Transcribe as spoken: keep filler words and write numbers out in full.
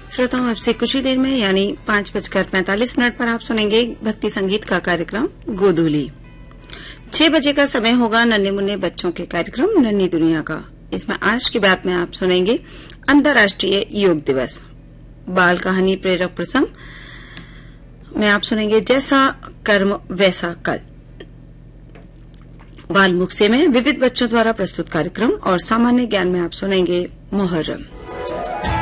श्रोताओं, अब से कुछ ही देर में यानी पांच बजकर पैंतालीस मिनट पर आप सुनेंगे भक्ति संगीत का कार्यक्रम गोधूली। छह बजे का समय होगा नन्हे मुन्ने बच्चों के कार्यक्रम नन्ही दुनिया का। इसमें आज की बात में आप सुनेंगे अंतर्राष्ट्रीय योग दिवस, बाल कहानी प्रेरक प्रसंग में आप सुनेंगे जैसा कर्म वैसा कल, बाल मुक्से में विविध बच्चों द्वारा प्रस्तुत कार्यक्रम और सामान्य ज्ञान में आप सुनेंगे मुहर्रम।